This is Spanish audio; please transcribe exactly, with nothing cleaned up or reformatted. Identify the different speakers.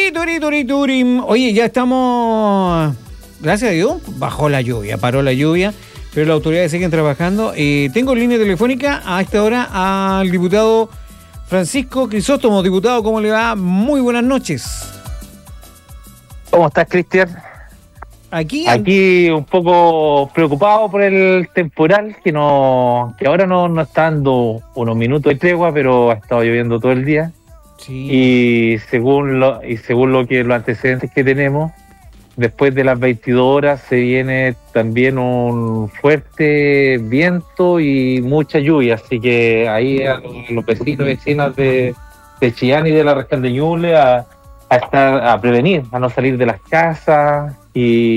Speaker 1: Turi, turi, turi, turim. Oye, ya estamos, gracias a Dios, bajó la lluvia, paró la lluvia, pero las autoridades siguen trabajando. Eh, tengo en línea telefónica a esta hora al diputado Francisco Crisóstomo. Diputado, ¿cómo le va? Muy buenas noches.
Speaker 2: ¿Cómo estás, Cristian?
Speaker 1: Aquí,
Speaker 2: Aquí un poco preocupado por el temporal que no, que ahora no, no está dando unos minutos de tregua, pero ha estado lloviendo todo el día.
Speaker 1: sí.
Speaker 2: Y según lo, y según lo que los antecedentes que tenemos, después de las veintidós horas se viene también un fuerte viento y mucha lluvia, así que ahí a los vecinos y vecinas de, de Chillán y de la región de Ñuble a, a estar a prevenir, a no salir de las casas y